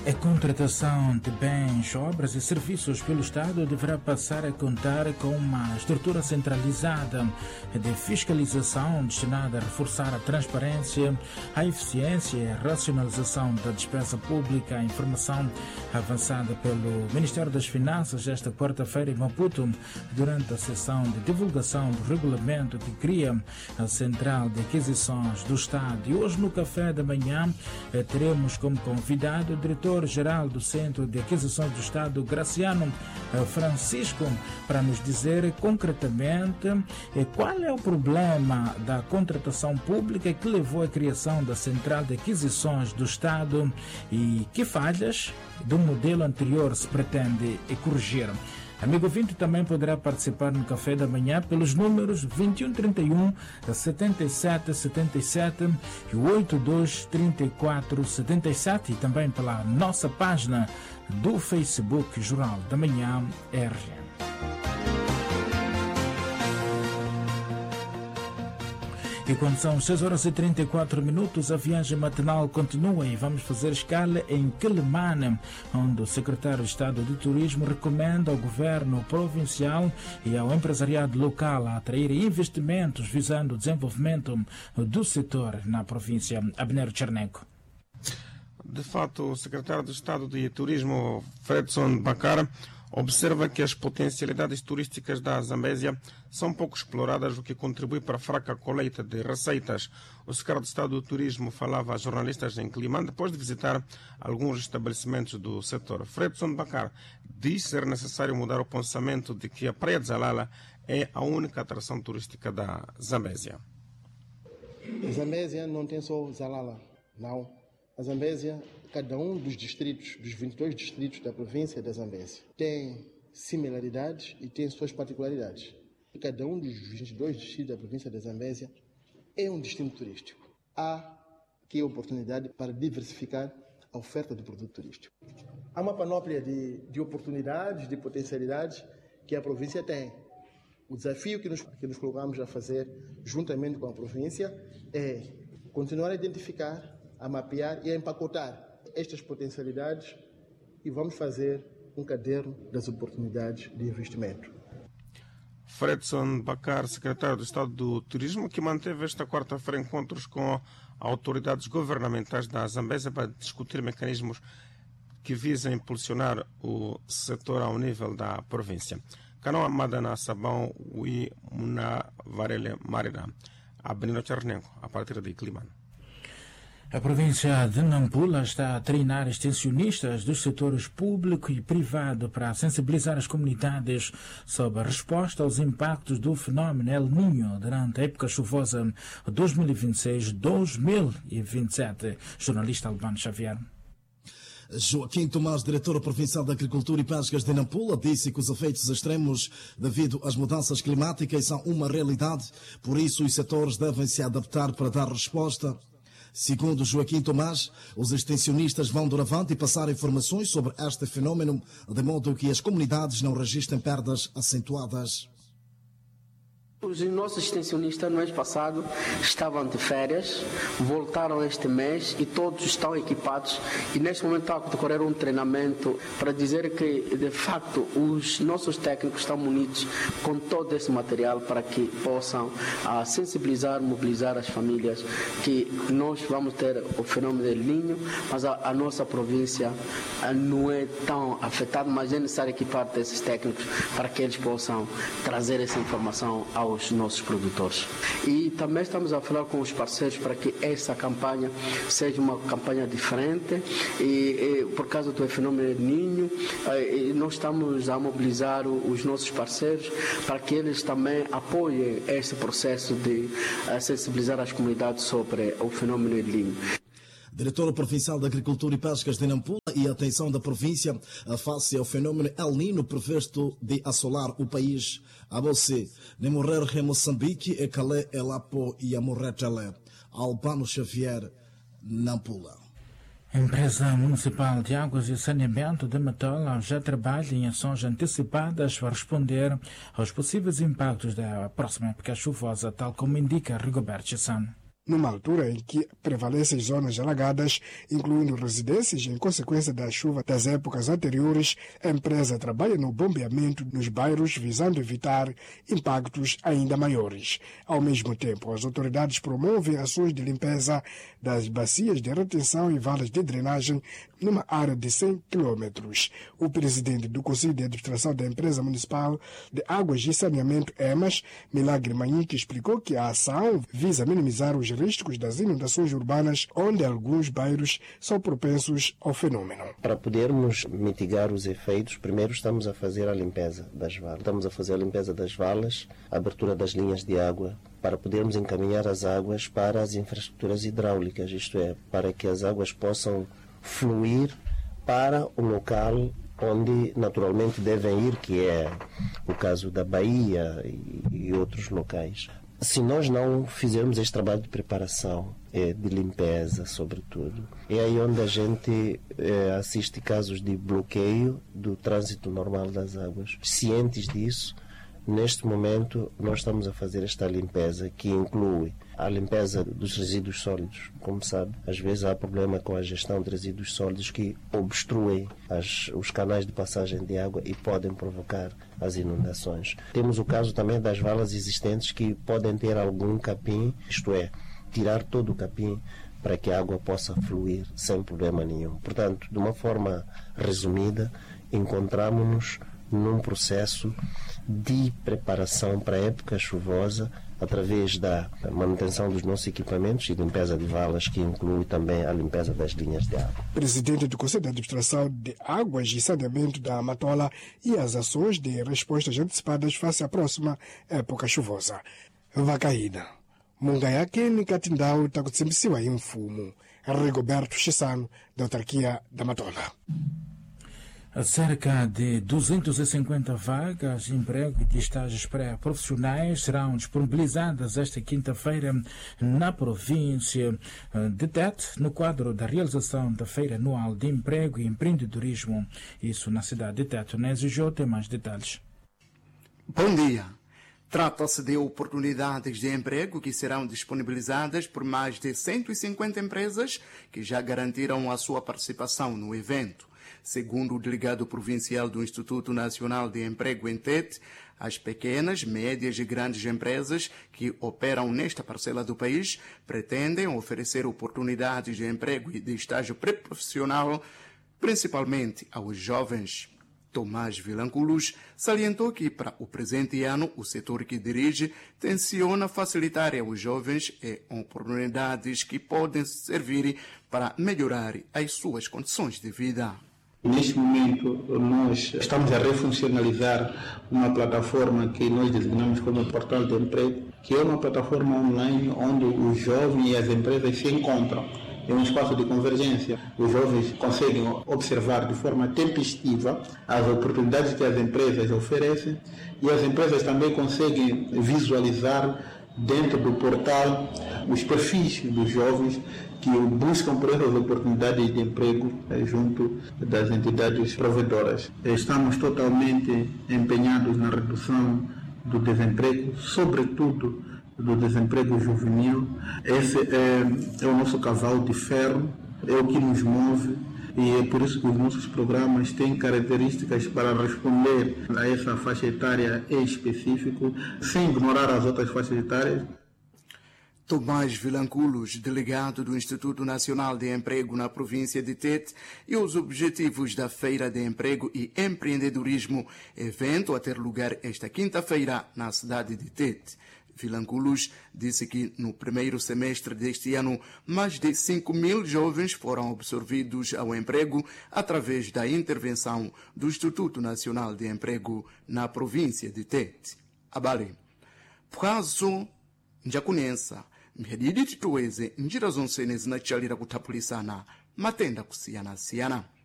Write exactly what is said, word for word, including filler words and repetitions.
A contratação de bens, obras e serviços pelo Estado deverá passar a contar com uma estrutura centralizada de fiscalização destinada a reforçar a transparência, a eficiência e a racionalização da despesa pública. A informação avançada pelo Ministério das Finanças esta quarta-feira em Maputo, durante a sessão de divulgação do regulamento que cria a Central de Aquisições do Estado. E hoje, no café da manhã, teremos como convidado o diretor-geral do Centro de Aquisições do Estado, Graciano Francisco, para nos dizer concretamente qual é o problema da contratação pública que levou à criação da Central de Aquisições do Estado e que falhas do modelo anterior se pretende corrigir. Amigo ouvinte também poderá participar no café da manhã pelos números vinte e um trinta e um, setenta e sete setenta e sete e oitenta e dois trinta e quatro setenta e sete e também pela nossa página do Facebook Jornal da Manhã R G. E quando são seis horas e trinta e quatro minutos, a viagem matinal continua e vamos fazer escala em Quelimane, onde o secretário de Estado de Turismo recomenda ao governo provincial e ao empresariado local a atrair investimentos visando o desenvolvimento do setor na província. Abner Cherneco. De fato, o secretário de Estado de Turismo, Fredson Bakar, observa que as potencialidades turísticas da Zambésia são pouco exploradas, o que contribui para a fraca colheita de receitas. O secretário de Estado do Turismo falava a jornalistas em Quelimane depois de visitar alguns estabelecimentos do setor. Fredson Bakar diz ser necessário mudar o pensamento de que a Praia de Zalala é a única atração turística da Zambésia. A Zambésia não tem só Zalala, não. A Zambésia, cada um dos distritos, dos vinte e dois distritos da província da Zambésia, tem similaridades e tem suas particularidades. Cada um dos vinte e dois distritos da província da Zambésia é um destino turístico. Há aqui a oportunidade para diversificar a oferta do produto turístico. Há uma panóplia de, de oportunidades, de potencialidades que a província tem. O desafio que nos, que nos colocamos a fazer, juntamente com a província, é continuar a identificar, a mapear e a empacotar estas potencialidades e vamos fazer um caderno das oportunidades de investimento. Fredson Bakar, secretário do Estado do Turismo, que manteve esta quarta-feira encontros com autoridades governamentais da Zambésia para discutir mecanismos que visam impulsionar o setor ao nível da província. Canoa Madana Sabão e Muna Varele Marina, Abnino Charnenco, a partir de Quelimane. A província de Nampula está a treinar extensionistas dos setores público e privado para sensibilizar as comunidades sobre a resposta aos impactos do fenómeno El Niño durante a época chuvosa dois mil e vinte e seis dois mil e vinte e sete. Jornalista Albano Xavier. Joaquim Tomás, diretor provincial da Agricultura e Pescas de Nampula, disse que os efeitos extremos devido às mudanças climáticas são uma realidade, por isso os setores devem se adaptar para dar resposta. Segundo Joaquim Tomás, os extensionistas vão doravante e passar informações sobre este fenômeno, de modo que as comunidades não registrem perdas acentuadas. Os nossos extensionistas no mês passado estavam de férias, voltaram este mês e todos estão equipados e neste momento está a decorrer um treinamento para dizer que de facto os nossos técnicos estão munidos com todo esse material para que possam ah, sensibilizar, mobilizar as famílias que nós vamos ter o fenômeno del Niño, mas a, a nossa província ah, não é tão afetada, mas é necessário equipar esses técnicos para que eles possam trazer essa informação ao os nossos produtores. E também estamos a falar com os parceiros para que essa campanha seja uma campanha diferente e, e por causa do fenômeno El Niño, e nós estamos a mobilizar os nossos parceiros para que eles também apoiem esse processo de sensibilizar as comunidades sobre o fenômeno El Niño. Diretor provincial da Agricultura e Pescas de Nampula e a atenção da província face ao fenômeno El Niño previsto de assolar o país. A você, de morrer em Moçambique, e Calé, Elapo e a morrer Tele. Albano Xavier, Nampula. A empresa municipal de águas e saneamento de Matola já trabalha em ações antecipadas para responder aos possíveis impactos da próxima época chuvosa, tal como indica Rigoberto Chissano. numa altura em que prevalecem zonas alagadas, incluindo residências em consequência da chuva das épocas anteriores. A empresa trabalha no bombeamento nos bairros visando evitar impactos ainda maiores. Ao mesmo tempo, as autoridades promovem ações de limpeza das bacias de retenção e valas de drenagem numa área de cem quilômetros. O presidente do Conselho de Administração da Empresa Municipal de Águas e Saneamento, EMAS, Milagre Manhinque, explicou que a ação visa minimizar os riscos das inundações urbanas, onde alguns bairros são propensos ao fenômeno. Para podermos mitigar os efeitos, primeiro estamos a fazer a limpeza das valas. Estamos a fazer a limpeza das valas, a abertura das linhas de água, para podermos encaminhar as águas para as infraestruturas hidráulicas, isto é, para que as águas possam fluir para o local onde naturalmente devem ir, que é o caso da Bahia e, e outros locais. Se nós não fizermos este trabalho de preparação, é, de limpeza, sobretudo, é aí onde a gente é, assiste casos de bloqueio do trânsito normal das águas. Cientes disso, neste momento nós estamos a fazer esta limpeza, que inclui a limpeza dos resíduos sólidos. Como sabe, às vezes há problema com a gestão de resíduos sólidos que obstruem as, os canais de passagem de água e podem provocar as inundações. Temos o caso também das valas existentes que podem ter algum capim, isto é, tirar todo o capim para que a água possa fluir sem problema nenhum. Portanto, de uma forma resumida, encontramos-nos num processo de preparação para a época chuvosa, através da manutenção dos nossos equipamentos e limpeza de valas, que inclui também a limpeza das linhas de água. Presidente do Conselho de Administração de Águas e Saneamento da Matola, e as ações de respostas antecipadas face à próxima época chuvosa. Vacaína. Mungayake Nikatindau Takutsimbisiwa Infumo. Rigoberto Chissano, da autarquia da Matola. Cerca de duzentas e cinquenta vagas de emprego e de estágios pré-profissionais serão disponibilizadas esta quinta-feira na província de Tete, no quadro da realização da Feira Anual de Emprego e Empreendedorismo. Isso na cidade de Tete. Nésio Jô tem mais detalhes. Bom dia. Trata-se de oportunidades de emprego que serão disponibilizadas por mais de cento e cinquenta empresas que já garantiram a sua participação no evento. Segundo o delegado provincial do Instituto Nacional de Emprego em Tete, as pequenas, médias e grandes empresas que operam nesta parcela do país pretendem oferecer oportunidades de emprego e de estágio pré-profissional, principalmente aos jovens. Tomás Vilanculos salientou que, para o presente ano, o setor que dirige tenciona facilitar aos jovens e oportunidades que podem servir para melhorar as suas condições de vida. Neste momento, nós estamos a refuncionalizar uma plataforma que nós designamos como Portal de Emprego, que é uma plataforma online onde os jovens e as empresas se encontram. É um espaço de convergência. Os jovens conseguem observar de forma tempestiva as oportunidades que as empresas oferecem e as empresas também conseguem visualizar dentro do portal os perfis dos jovens que buscam por essas oportunidades de emprego junto das entidades provedoras. Estamos totalmente empenhados na redução do desemprego, sobretudo do desemprego juvenil. Esse é, é o nosso cavalo de ferro, é o que nos move, e é por isso que os nossos programas têm características para responder a essa faixa etária em específico, sem ignorar as outras faixas etárias. Tomás Vilanculos, delegado do Instituto Nacional de Emprego na província de Tete, e os objetivos da Feira de Emprego e Empreendedorismo, evento a ter lugar esta quinta-feira na cidade de Tete. Vilanculos disse que no primeiro semestre deste ano, mais de cinco mil jovens foram absorvidos ao emprego através da intervenção do Instituto Nacional de Emprego na província de Tete. Abale. Pwazo njakunensa mphedidi titoweze njira zonse zinachitalira kuthapulisana matenda kusiyana-siyana.